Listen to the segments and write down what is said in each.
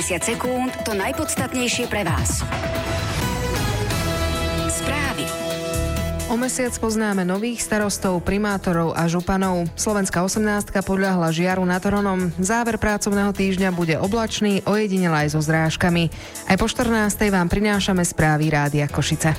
60 sekúnd to najpodstatnejšie pre vás. Správy. O mesiac poznáme nových starostov, primátorov a županov. Slovenská 18 podľahla žiaru nad Hronom. Záver pracovného týždňa bude oblačný, ojedinele aj so zrážkami. Aj po 14. vám prinášame správy Rádia Košice.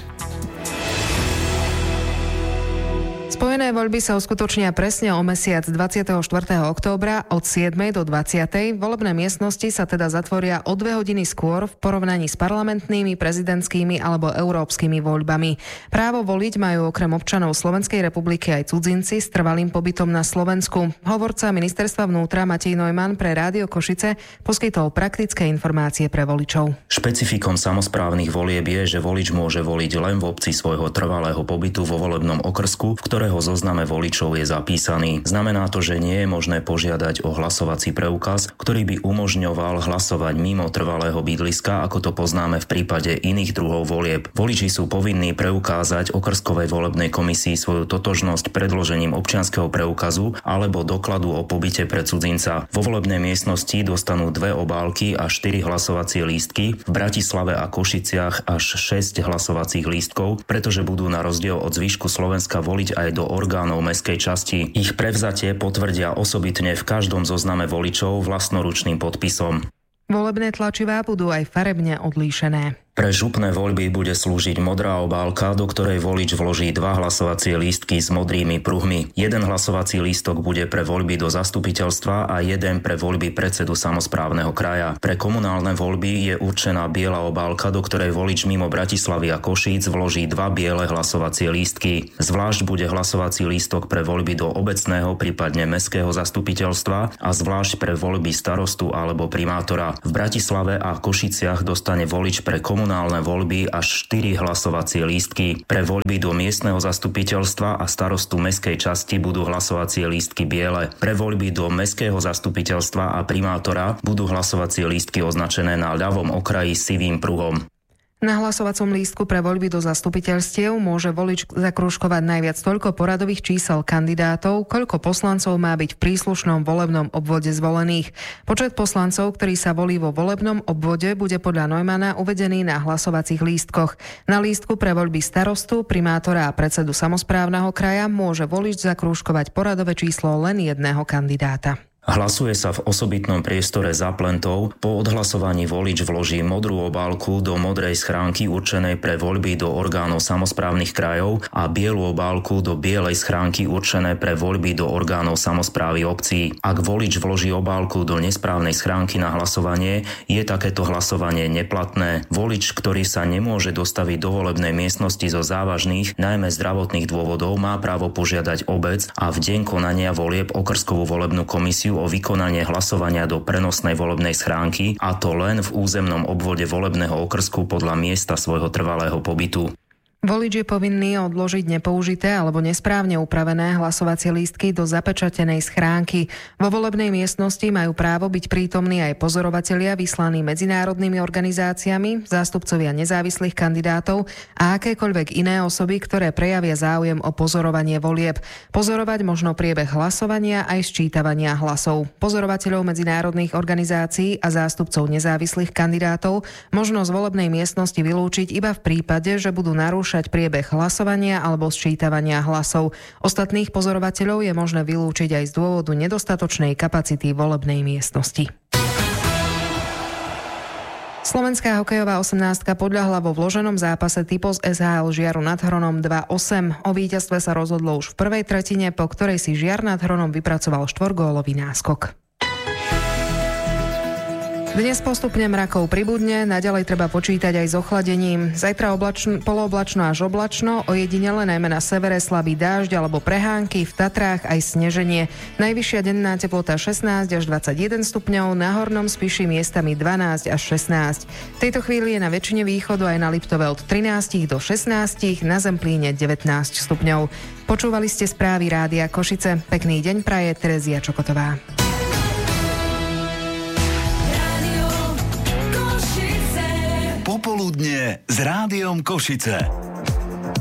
Spojené voľby sa uskutočnia presne o mesiac 24. októbra od 7. do 20. Volebné miestnosti sa teda zatvoria o 2 hodiny skôr v porovnaní s parlamentnými, prezidentskými alebo európskymi voľbami. Právo voliť majú okrem občanov Slovenskej republiky aj cudzinci s trvalým pobytom na Slovensku. Hovorca ministerstva vnútra Matej Neumann pre Rádio Košice poskytol praktické informácie pre voličov. Špecifikom samosprávnych volieb je, že volič môže voliť len v obci svojho trvalého pobytu vo volebnom okrsku, v ktorého zozname voličov je zapísaný. Znamená to, že nie je možné požiadať o hlasovací preukaz, ktorý by umožňoval hlasovať mimo trvalého bydliska, ako to poznáme v prípade iných druhov volieb. Voliči sú povinní preukázať okrskovej volebnej komisii svoju totožnosť predložením občianskeho preukazu alebo dokladu o pobyte pre cudzinca. Vo volebnej miestnosti dostanú 2 obálky a 4 hlasovacie lístky, v Bratislave a Košiciach až 6 hlasovacích lístkov, pretože budú na rozdiel od zvyšku Slovenska voliť aj do orgánov mestskej časti. Ich prevzatie potvrdia osobitne v každom zozname voličov vlastnoručným podpisom. Volebné tlačivá budú aj farebne odlíšené. Pre župné voľby bude slúžiť modrá obálka, do ktorej volič vloží 2 hlasovacie lístky s modrými pruhmi. 1 hlasovací lístok bude pre voľby do zastupiteľstva a 1 pre voľby predsedu samosprávneho kraja. Pre komunálne voľby je určená biela obálka, do ktorej volič mimo Bratislavy a Košíc vloží 2 biele hlasovacie lístky. Zvlášť bude hlasovací lístok pre voľby do obecného, prípadne mestského zastupiteľstva a zvlášť pre voľby starostu alebo primátora. V Bratislave a Košiciach dostane volič pre komunálne voľby až 4 hlasovacie lístky. Pre voľby do miestneho zastupiteľstva a starostu mestskej časti budú hlasovacie lístky biele. Pre voľby do mestského zastupiteľstva a primátora budú hlasovacie lístky označené na ľavom okraji sivým pruhom. Na hlasovacom lístku pre voľby do zastupiteľstiev môže volič zakrúžkovať najviac toľko poradových čísel kandidátov, koľko poslancov má byť v príslušnom volebnom obvode zvolených. Počet poslancov, ktorí sa volí vo volebnom obvode, bude podľa Neumanna uvedený na hlasovacích lístkoch. Na lístku pre voľby starostu, primátora a predsedu samosprávneho kraja môže volič zakrúžkovať poradové číslo len jedného kandidáta. Hlasuje sa v osobitnom priestore za plentou. Po odhlasovaní volič vloží modrú obálku do modrej schránky určenej pre voľby do orgánov samosprávnych krajov a bielu obálku do bielej schránky určené pre voľby do orgánov samosprávy obcí. Ak volič vloží obálku do nesprávnej schránky na hlasovanie, je takéto hlasovanie neplatné. Volič, ktorý sa nemôže dostaviť do volebnej miestnosti zo závažných, najmä zdravotných dôvodov, má právo požiadať obec a v deň konania volieb okrskovú volebnú komisiu o vykonanie hlasovania do prenosnej volebnej schránky, a to len v územnom obvode volebného okrsku podľa miesta svojho trvalého pobytu. Volič je povinný odložiť nepoužité alebo nesprávne upravené hlasovacie lístky do zapečatenej schránky. Vo volebnej miestnosti majú právo byť prítomní aj pozorovatelia vyslaní medzinárodnými organizáciami, zástupcovia nezávislých kandidátov a akékoľvek iné osoby, ktoré prejavia záujem o pozorovanie volieb. Pozorovať možno priebeh hlasovania aj sčítavania hlasov. Pozorovateľov medzinárodných organizácií a zástupcov nezávislých kandidátov možno z volebnej miestnosti vylúčiť iba v prípade, že budú narúšať priebeh hlasovania alebo sčítavania hlasov. Ostatných pozorovateľov je možné vylúčiť aj z dôvodu nedostatočnej kapacity volebnej miestnosti. Slovenská hokejová 18 podľahla vo vloženom zápase Typos SHL Žiaru nad Hronom 2-8. O víťazstve sa rozhodlo už v prvej tretine, po ktorej si Žiar nad Hronom vypracoval 4-gólový náskok. Dnes postupne mrakov pribudne, naďalej treba počítať aj s ochladením. Zajtra polooblačno až oblačno, ojedinele najmä na severe slabý dážď alebo prehánky, v Tatrách aj sneženie. Najvyššia denná teplota 16 až 21 stupňov, na Hornom Spiši miestami 12 až 16. V tejto chvíli je na väčšine východu aj na Liptove od 13 do 16, na Zemplíne 19 stupňov. Počúvali ste správy Rádia Košice. Pekný deň praje Terezia Čokotová. Popoludne s Rádiom Košice.